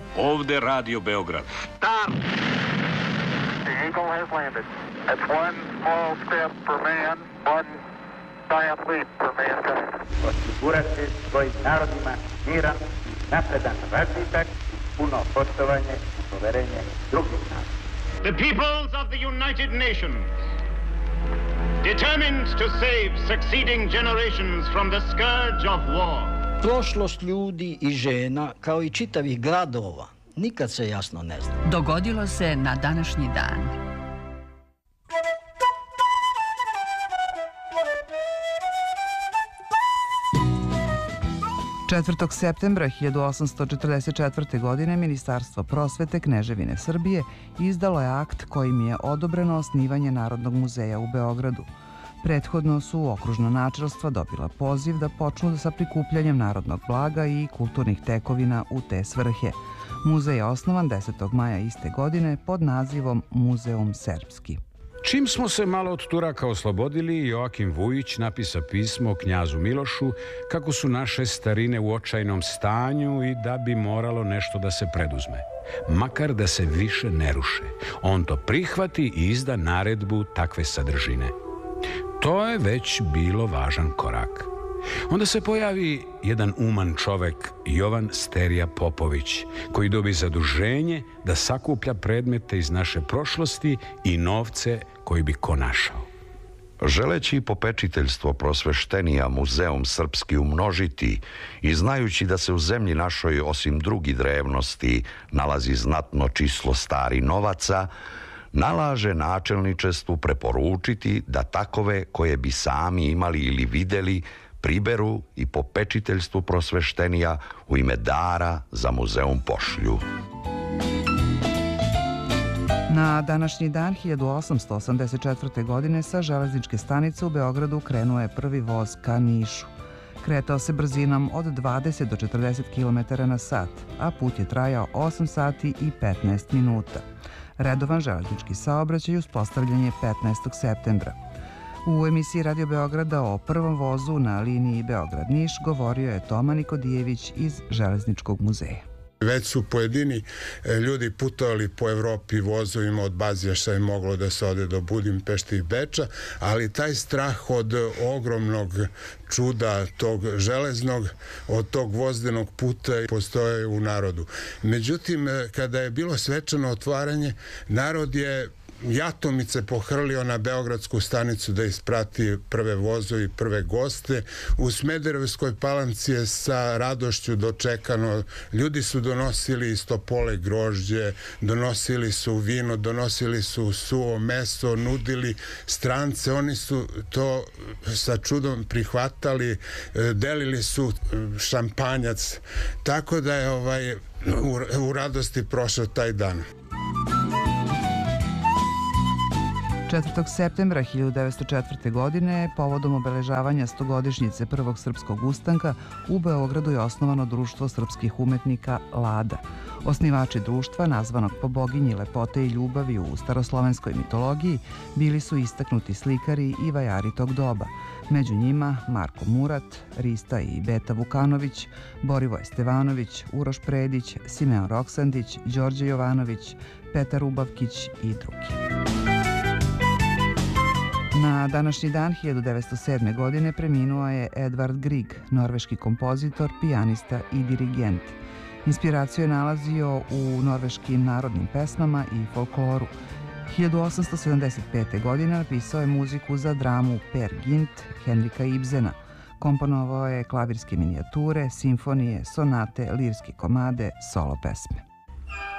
Ovde Radio Beograd. Start! The Eagle has landed. That's one small step for man, one giant leap for mankind. Osigurati svojim narodima miran, napredan razvitak, puno poštovanje i poverenje drugih naroda. The peoples of the United Nations, determined to save succeeding generations from the scourge of war. Prošlost ljudi i žena, kao i čitavih gradova, nikad se jasno ne zna. Dogodilo se na današnji dan. Četvrtog septembra 1844. godine Ministarstvo prosvete Kneževine Srbije izdalo je akt kojim je odobreno osnivanje Narodnog muzeja u Beogradu. Prethodno su okružna načelstva dobila poziv da počnu sa prikupljanjem narodnog blaga i kulturnih tekovina u te svrhe. Muzej je osnovan 10. maja iste godine pod nazivom Muzeum Serbski. Čim smo se malo od Turaka oslobodili, Joakim Vujić napisa pismo knjazu Milošu kako su naše starine u očajnom stanju i da bi moralo nešto da se preduzme. Makar da se više ne ruše. On to prihvati i izda naredbu takve sadržine. To je već bilo važan korak. Onda se pojavi jedan uman čovek, Jovan Sterija Popović, koji dobi zaduženje da sakuplja predmete iz naše prošlosti i novce koji bi ko našao. Želeći popečiteljstvo prosveštenija Muzeum Srpski umnožiti i znajući da se u zemlji našoj osim drugi drevnosti nalazi znatno číslo stari novaca, nalaže načelničestvu preporučiti da takove koje bi sami imali ili videli priberu i popečiteljstvu prosveštenija u ime dara za muzeum pošlju. Na današnji dan 1884. godine sa železničke stanice u Beogradu krenuo je prvi voz ka Nišu. Kretao se brzinom od 20 do 40 km na sat, a put je trajao 8 sati i 15 minuta. Redovan železnički saobraćaj uspostavljen je 15. septembra. U emisiji Radio Beograda o prvom vozu na liniji Beograd-Niš govorio je Toma Nikodijević iz Železničkog muzeja. Već su pojedini ljudi putovali po Evropi vozovima od Bazijaša, je moglo da se ode do Budimpešte i Beča, ali taj strah od ogromnog čuda tog železnog, od tog vozdenog puta postoje u narodu. Međutim, kada je bilo svečano otvaranje, narod je jatomice pohrlio na Beogradsku stanicu da isprati prve vozovi, prve goste. U Smederevskoj Palanci je sa radošću dočekano. Ljudi su donosili iz Topole grožđe, donosili su vino, donosili su suvo meso, nudili strance. Oni su to sa čudom prihvatali, delili su šampanjac. Tako da je u radosti prošao taj dan. 4. septembra 1904. godine, povodom obeležavanja 100-godišnjice Prvog srpskog ustanka, u Beogradu je osnovano Društvo srpskih umetnika Lada. Osnivači društva, nazvanog po boginji lepote i ljubavi u staroslovenskoj mitologiji, bili su istaknuti slikari i vajari tog doba. Među njima Marko Murat, Rista i Beta Vukanović, Borivoje Stevanović, Uroš Predić, Simeon Roksandić, Đorđe Jovanović, Petar Ubavkić i drugi. Na današnji dan 1907. godine preminuo je Edvard Grieg, norveški kompozitor, pijanista i dirigent. Inspiraciju je nalazio u norveškim narodnim pesmama i folkloru. 1875. godine napisao je muziku za dramu Per Gynt Henrika Ibsena. Komponovao je klavirske minijature, simfonije, sonate, lirske komade, solo pesme.